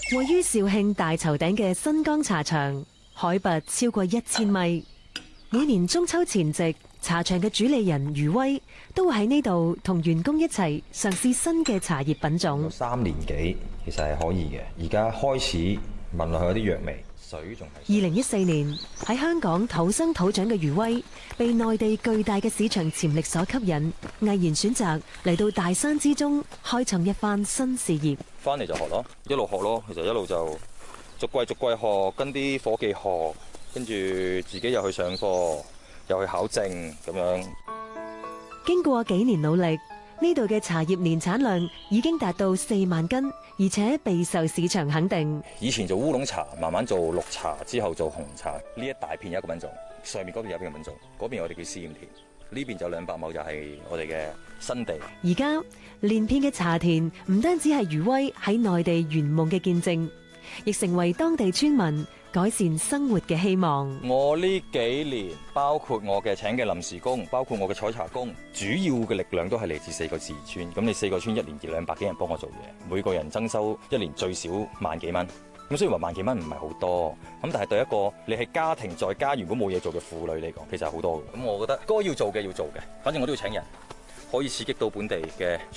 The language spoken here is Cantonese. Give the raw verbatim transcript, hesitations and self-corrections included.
位於肇慶大頭頂嘅新江茶場，海拔超過一千米。每年中秋前夕，茶場嘅主理人余威都會喺呢度同員工一齊嘗試新嘅茶葉品種。 三年幾其實係可以嘅，而家開始聞落去有啲藥味。水仲係。 二零一四年喺香港土生土長嘅余威，被內地巨大嘅市場潛力所吸引，毅然選擇嚟到大山之中開創一番新事業。 翻嚟就學咯，一路學咯，其實一路就逐季逐季學，跟啲伙計學，跟住自己又去上課，又去考證咁樣。 經過幾年努力，呢度嘅茶葉年產量已經達到四萬斤，而且備受市場肯定。 以前做烏龍茶，慢慢做綠茶，之後做紅茶。呢一大片有一個品種，上面嗰邊有一個品種，嗰邊我哋叫試驗田，呢邊就兩百畝就係我哋嘅新地。 而家連片嘅茶田唔單止係余威喺內地圓夢嘅見證，亦成為當地村民改善生活嘅希望。 我呢幾年，包括我嘅請嘅臨時工，包括我嘅採茶工，主要嘅力量都係嚟自四個自然村。咁你四個村一年二兩百幾人幫我做嘢，每個人增收一年最少萬幾蚊。咁雖然話萬幾蚊唔係好多，咁但係對一個你係家庭在家如果冇嘢做嘅婦女嚟講，其實係好多嘅。咁我覺得該要做嘅要做嘅，反正我都要請人，可以刺激到本地嘅。